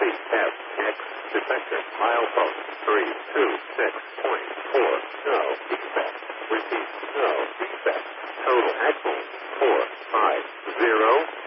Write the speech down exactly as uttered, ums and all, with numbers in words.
F X detector milepost three two six point four. No defect. Repeat. No defect. Total axle four five zero.